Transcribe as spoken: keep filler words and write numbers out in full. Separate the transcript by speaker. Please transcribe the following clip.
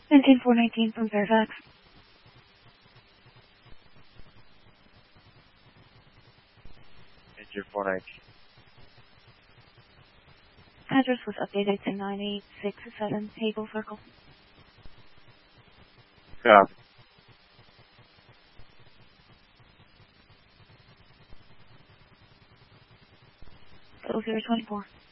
Speaker 1: nineteen four nineteen from Fairfax.
Speaker 2: Enter four nineteen.
Speaker 1: Address was updated to nine eight six seven Hagel Circle.
Speaker 2: Copy.
Speaker 1: oh zero twenty-four.